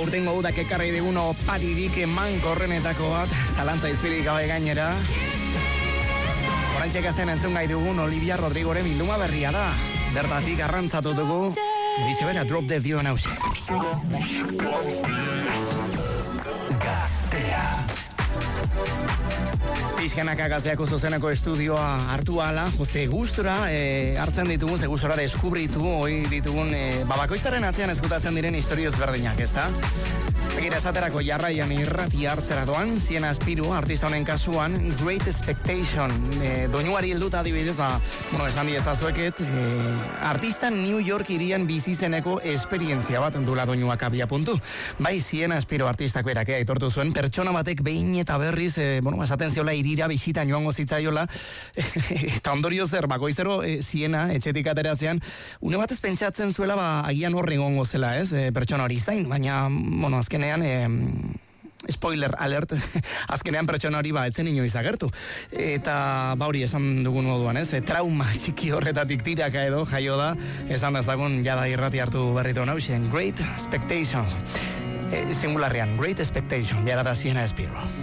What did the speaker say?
aurtengo udak ekarri digun oparirik emankorrenetako bat, zalantza izpirik gabe gainera. Orantxe gazten entzun gai dugun Olivia Rodrigoren bilduma berria da. Bertatik arrantzatu dugu, dize bera Drop Dead dioen hause. Gaztea. Pixkanaka Gazteako zuzeneko estudioa hartu ala, Jose Gustura hartzen ditugun, ze gustora deskubritu, hoi ditugun, bakoitzaren atzean eskutatzen diren historioz berdinak, ezta? Begira esaterako jarraian irrati hartzera doan, Siena Aspiru, artista honen kasuan, Great Expectation, doinuari helduta adibidez, esan diezazueket, artista New York irian bizizeneko esperientzia bat dula doinuak abia puntu. Bai, Siena Aspiru artistako erakea aitortu zuen, pertsona batek behin eta berriz, esaten ziola irira bisitan joango zitzaiola, eta ondorio zer, bakoizero Siena etxetik ateratzean, une batez pentsatzen zuela, agian horre gongo zela, ez, pertsona hori zain, baina, azkenean, spoiler alert, azkenean pertsona hori etzen inoiz agertu. Eta hori esan dugun moduan, ez? Trauma txiki horretatik tiraka edo jaio da, esan dezagun jada irrati hartu berritu nausen. Great Expectations. Singularrean, Great Expectation, biara da Siena Aspiru.